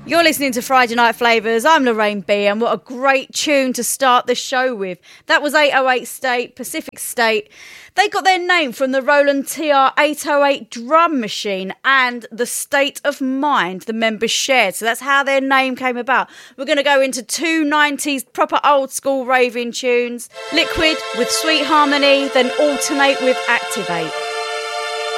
You're listening to Friday Night Flavours. I'm Lorraine B, and what a great tune to start the show with. That was 808 State, Pacific State. They got their name from the Roland TR-808 drum machine and the state of mind the members shared. So that's how their name came about. We're going to go into two 90s proper old school raving tunes. Liquid with Sweet Harmony, then alternate with Activate.